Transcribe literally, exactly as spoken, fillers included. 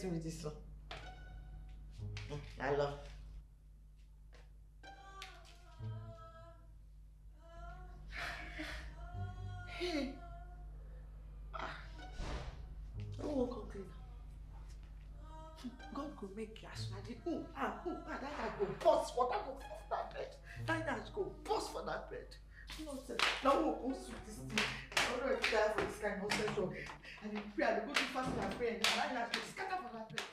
person with this one. I love. Hey. Ah. I won't complain. God could make gas. Ooh, ah, ooh, ah, that guy go bust for that, for that bed. That guy go bust for that bed. Nonsense. Now we'll go through this thing. I don't know if you die for this kind of nonsense. And you pray, and you go too fast and pray, and that guy go scatter for that bed.